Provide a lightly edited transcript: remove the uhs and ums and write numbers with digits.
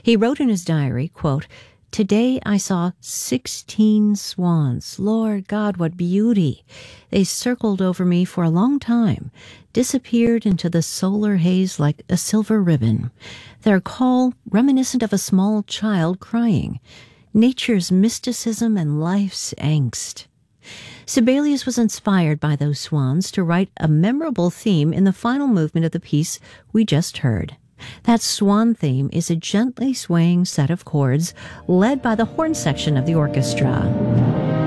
He wrote in his diary, quote, "Today I saw 16 swans. Lord God, what beauty! They circled over me for a long time, disappeared into the solar haze like a silver ribbon. Their call reminiscent of a small child crying. Nature's mysticism and life's angst." Sibelius was inspired by those swans to write a memorable theme in the final movement of the piece we just heard. That swan theme is a gently swaying set of chords led by the horn section of the orchestra.